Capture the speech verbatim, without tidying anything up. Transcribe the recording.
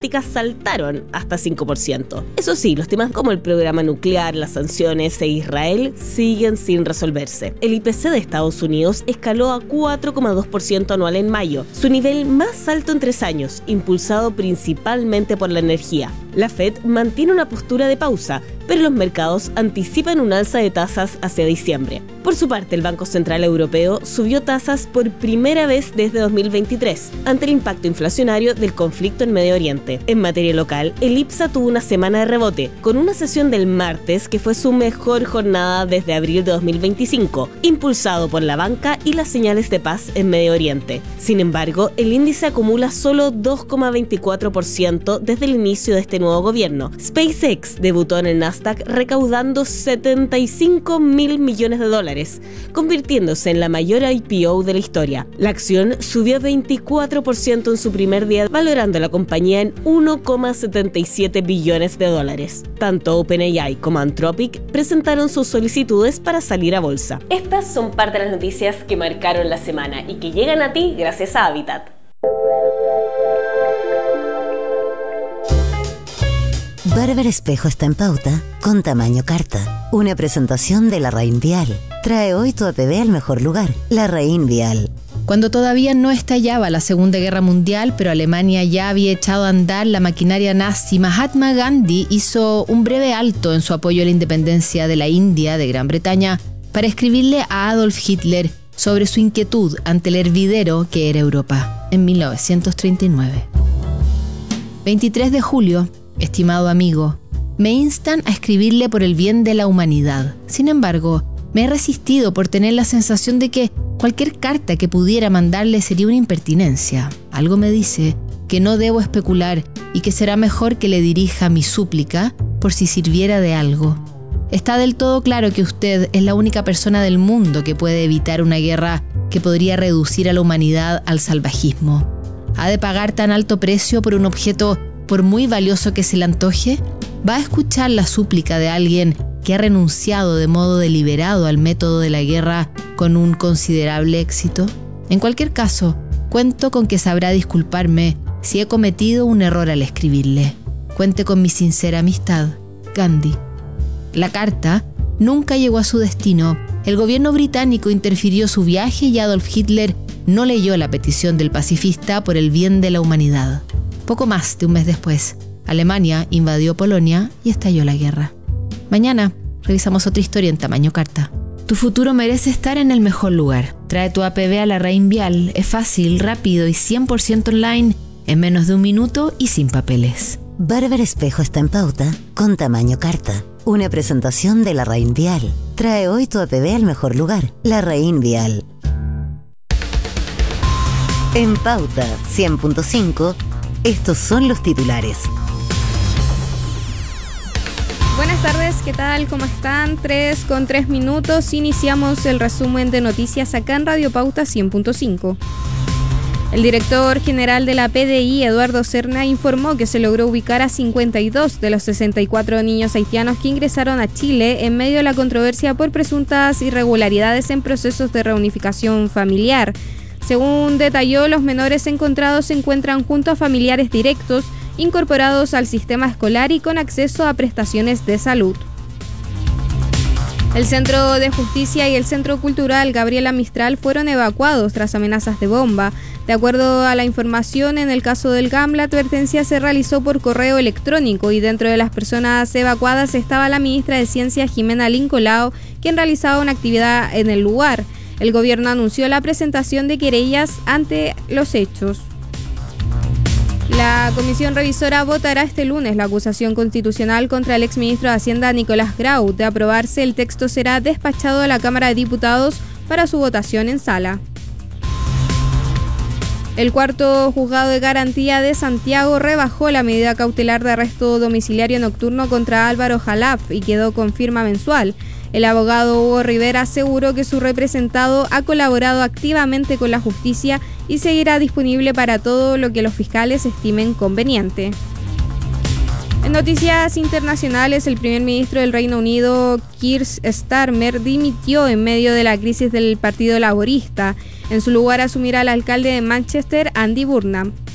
energéticas saltaron hasta cinco por ciento. Eso sí, los temas como el programa nuclear, las sanciones e Israel siguen sin resolverse. El I P C de Estados Unidos escaló a cuatro coma dos por ciento anual en mayo, su nivel más alto en tres años, impulsado principalmente por la energía. La Fed mantiene una postura de pausa, pero los mercados anticipan un alza de tasas hacia diciembre. Por su parte, el Banco Central Europeo subió tasas por primera vez desde dos mil veintitrés, ante el impacto inflacionario del conflicto en Medio Oriente. En materia local, el I P S A tuvo una semana de rebote, con una sesión del martes que fue su mejor jornada desde abril de dos mil veinticinco, impulsado por la banca y las señales de paz en Medio Oriente. Sin embargo, el índice acumula solo dos coma veinticuatro por ciento desde el inicio de este nuevo gobierno. SpaceX debutó en el Nasdaq recaudando setenta y cinco mil millones de dólares, convirtiéndose en la mayor I P O de la historia. La acción subió veinticuatro por ciento en su primer día, valorando a la compañía en uno coma setenta y siete billones de dólares. Tanto OpenAI como Anthropic presentaron sus solicitudes para salir a bolsa. Estas son parte de las noticias que marcaron la semana y que llegan a ti gracias a Habitat. Barber Espejo está en pauta con tamaño carta. Una presentación de Larraín Vial. Trae hoy tu A P B al mejor lugar, Larraín Vial. Cuando todavía no estallaba la Segunda Guerra Mundial, pero Alemania ya había echado a andar la maquinaria nazi, Mahatma Gandhi hizo un breve alto en su apoyo a la independencia de la India, de Gran Bretaña, para escribirle a Adolf Hitler sobre su inquietud ante el hervidero que era Europa, en mil novecientos treinta y nueve. veintitrés de julio, estimado amigo, me instan a escribirle por el bien de la humanidad. Sin embargo, me he resistido por tener la sensación de que cualquier carta que pudiera mandarle sería una impertinencia. Algo me dice que no debo especular y que será mejor que le dirija mi súplica por si sirviera de algo. Está del todo claro que usted es la única persona del mundo que puede evitar una guerra que podría reducir a la humanidad al salvajismo. ¿Ha de pagar tan alto precio por un objeto por muy valioso que se le antoje? ¿Va a escuchar la súplica de alguien que ha renunciado de modo deliberado al método de la guerra con un considerable éxito? En cualquier caso, cuento con que sabrá disculparme si he cometido un error al escribirle. Cuente con mi sincera amistad, Gandhi. La carta nunca llegó a su destino. El gobierno británico interfirió su viaje y Adolf Hitler no leyó la petición del pacifista por el bien de la humanidad. Poco más de un mes después, Alemania invadió Polonia y estalló la guerra. Mañana revisamos otra historia en tamaño carta. Tu futuro merece estar en el mejor lugar. Trae tu A P B a Larraín Vial. Es fácil, rápido y cien por ciento online, en menos de un minuto y sin papeles. Barber Espejo está en pauta con tamaño carta. Una presentación de Larraín Vial. Trae hoy tu A P B al mejor lugar, Larraín Vial. En pauta cien punto cinco, estos son los titulares. Buenas tardes, ¿qué tal? ¿Cómo están? tres con tres minutos. Iniciamos el resumen de noticias acá en Radio Pauta cien punto cinco. El director general de la P D I, Eduardo Serna, informó que se logró ubicar a cincuenta y dos de los sesenta y cuatro niños haitianos que ingresaron a Chile en medio de la controversia por presuntas irregularidades en procesos de reunificación familiar. Según detalló, los menores encontrados se encuentran junto a familiares directos incorporados al sistema escolar y con acceso a prestaciones de salud. El Centro de Justicia y el Centro Cultural Gabriela Mistral fueron evacuados tras amenazas de bomba. De acuerdo a la información, en el caso del G A M, la advertencia se realizó por correo electrónico y dentro de las personas evacuadas estaba la ministra de Ciencia, Jimena Lincolao, quien realizaba una actividad en el lugar. El gobierno anunció la presentación de querellas ante los hechos. La comisión revisora votará este lunes la acusación constitucional contra el exministro de Hacienda Nicolás Grau. De aprobarse, el texto será despachado a la Cámara de Diputados para su votación en sala. El cuarto juzgado de garantía de Santiago rebajó la medida cautelar de arresto domiciliario nocturno contra Álvaro Jalaf y quedó con firma mensual. El abogado Hugo Rivera aseguró que su representado ha colaborado activamente con la justicia y seguirá disponible para todo lo que los fiscales estimen conveniente. En noticias internacionales, el primer ministro del Reino Unido, Keir Starmer, dimitió en medio de la crisis del Partido Laborista. En su lugar asumirá el alcalde de Manchester, Andy Burnham.